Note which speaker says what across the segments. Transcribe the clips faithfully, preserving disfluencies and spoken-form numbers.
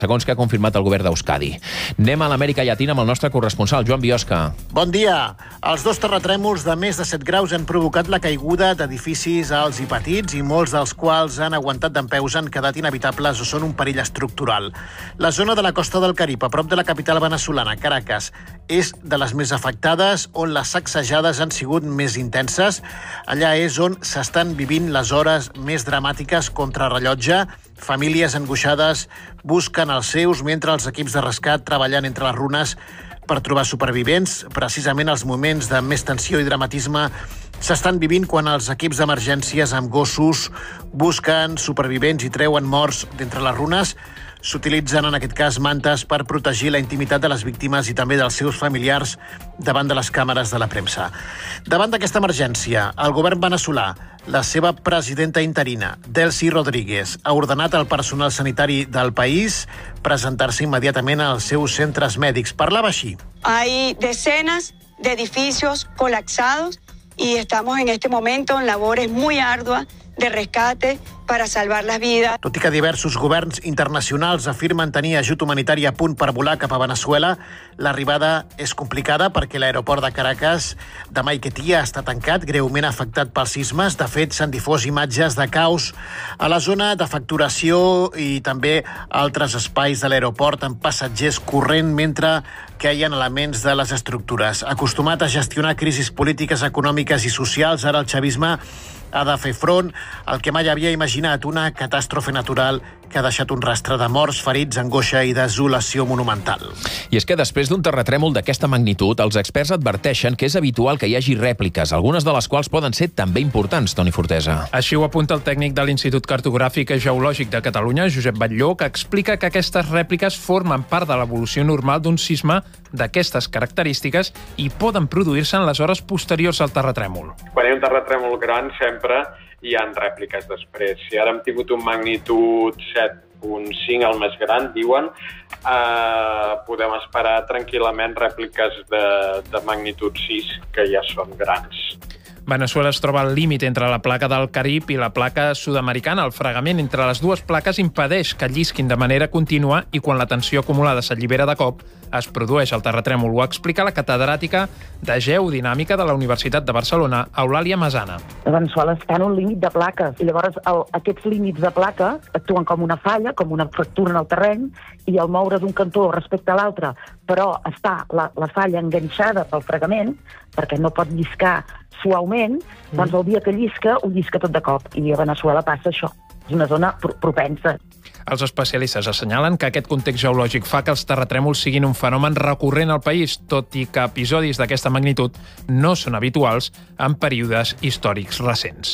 Speaker 1: segons que ha confirmat el govern d'Euskadi. Anem a l'Amèrica Llatina amb el nostre corresponsal, Joan Biosca.
Speaker 2: Bon dia. Els dos terratrèmols de més de set graus han provocat la caiguda d'edificis alts i petits i molts dels quals han aguantat dempeus, han quedat inhabitables o són un perill estructural. La zona de la costa del Carib, a prop de la capital veneçolana, Caracas, és de les més afectades, on les sacsejades han sigut més intenses. Allà és on s'estan vivint les hores més dramàtiques contra rellotge. Famílies angoixades busquen els seus mentre els equips de rescat treballen entre les runes per trobar supervivents. Precisament els moments de més tensió i dramatisme s'estan vivint quan els equips d'emergències amb gossos busquen supervivents i treuen morts d'entre les runes. S'utilitzen en aquest cas mantes per protegir la intimitat de les víctimes i també dels seus familiars davant de les càmeres de la premsa. Davant d'aquesta emergència, el govern veneçolà, la seva presidenta interina, Delcy Rodríguez, ha ordenat al personal sanitari del país presentar-se immediatament als seus centres mèdics. Parlava així.
Speaker 3: Hay decenas de edificios colapsados y estamos en este momento en labores muy arduas de rescate para salvar las vidas.
Speaker 2: Tot i que diversos governs internacionals afirmen tenir ajut humanitari a punt per volar cap a Veneçuela, l'arribada és complicada perquè l'aeroport de Caracas de Maiquetía està tancat, greument afectat pels sismes. De fet, s'han difós imatges de caos a la zona de facturació i també altres espais de l'aeroport amb passatgers corrent mentre queien elements de les estructures. Acostumat a gestionar crisis polítiques, econòmiques i socials, ara el chavisme ha de fer front al que mai havia imaginat, una catàstrofe natural que ha deixat un rastre de morts, ferits, angoixa i desolació monumental.
Speaker 1: I és que després d'un terratrèmol d'aquesta magnitud, els experts adverteixen que és habitual que hi hagi rèpliques, algunes de les quals poden ser també importants, Toni Fortesa.
Speaker 4: Així ho apunta el tècnic de l'Institut Cartogràfic i Geològic de Catalunya, Josep Batlló, que explica que aquestes rèpliques formen part de l'evolució normal d'un sisme d'aquestes característiques i poden produir-se en les hores posteriors al terratrèmol.
Speaker 5: Quan hi ha un terratrèmol gran, sempre hi ha rèpliques després. Si ara hem tingut un magnitud set punt cinc, el més gran, diuen, eh, podem esperar tranquil·lament rèpliques de, de magnitud sis, que ja són grans.
Speaker 4: Veneçuela es troba al límit entre la placa del Carib i la placa sud-americana. El fregament entre les dues plaques impedeix que llisquin de manera contínua i quan la tensió acumulada s'allibera de cop, es produeix el terratrèmol. Ho explica la catedràtica de Geodinàmica de la Universitat de Barcelona, Eulàlia Masana.
Speaker 6: Veneçuela està en un límit de plaques i llavors el, aquests límits de placa actuen com una falla, com una fractura en el terreny, i al moure d'un cantó respecte a l'altre, però està la, la falla enganxada pel fregament, perquè no pot lliscar suaument, doncs el dia que llisca, ho llisca tot de cop. I a Veneçuela passa això. És una zona pro- propensa.
Speaker 4: Els especialistes assenyalen que aquest context geològic fa que els terratrèmols siguin un fenomen recurrent al país, tot i que episodis d'aquesta magnitud no són habituals en períodes històrics recents.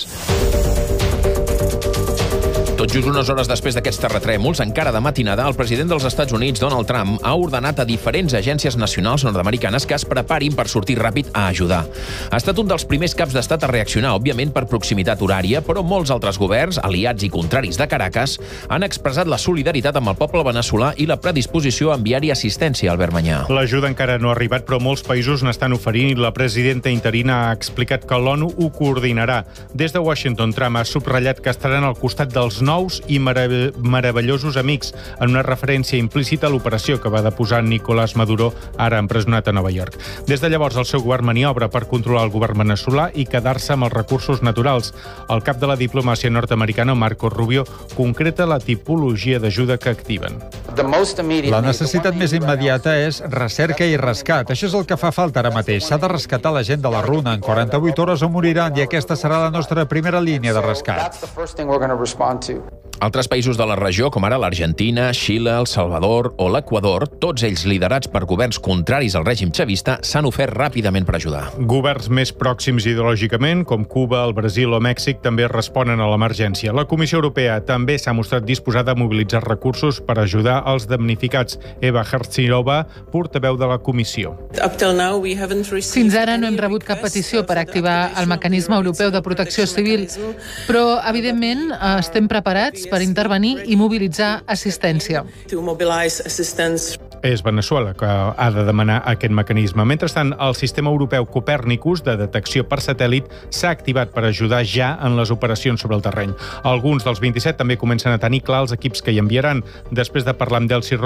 Speaker 1: Tot just unes hores després d'aquests terratrèmols, encara de matinada, el president dels Estats Units, Donald Trump, ha ordenat a diferents agències nacionals nord-americanes que es preparin per sortir ràpid a ajudar. Ha estat un dels primers caps d'estat a reaccionar, òbviament per proximitat horària, però molts altres governs, aliats i contraris de Caracas, han expressat la solidaritat amb el poble veneçolà i la predisposició a enviar-hi assistència, Albert Manyà.
Speaker 7: L'ajuda encara no ha arribat, però molts països n'estan oferint i la presidenta interina ha explicat que l'ONU ho coordinarà. Des de Washington, Trump ha subratllat que estaran al costat dels nous i marav- meravellosos amics, en una referència implícita a l'operació que va deposar Nicolás Maduro, ara empresonat a Nova York. Des de llavors, el seu govern maniobra per controlar el govern veneçolà i quedar-se amb els recursos naturals. El cap de la diplomàcia nord-americana, Marco Rubio, concreta la tipologia d'ajuda que activen.
Speaker 8: La necessitat més immediata és recerca i rescat. Això és el que fa falta ara mateix. S'ha de rescatar la gent de la runa. En quaranta-vuit hores o moriran i aquesta serà la nostra primera línia de rescat.
Speaker 1: Altres països de la regió, com ara l'Argentina, Xile, El Salvador o l'Equador, tots ells liderats per governs contraris al règim xavista, s'han ofert ràpidament per ajudar.
Speaker 7: Governs més pròxims ideològicament, com Cuba, el Brasil o Mèxic, també responen a l'emergència. La Comissió Europea també s'ha mostrat disposada a mobilitzar recursos per ajudar els damnificats. Eva Hertzilova, portaveu de la Comissió.
Speaker 9: Fins ara no hem rebut cap petició per activar el mecanisme europeu de protecció civil, però, evidentment, estem preparats per intervenir i mobilitzar assistència.
Speaker 7: És Veneçuela que ha de demanar aquest mecanisme. Mentrestant, el sistema europeu Copernicus de detecció per satèl·lit s'ha activat per ajudar ja en les operacions sobre el terreny. Alguns dels vint-i-set també comencen a tenir clar els equips que hi enviaran. Després de parlar amb Delcy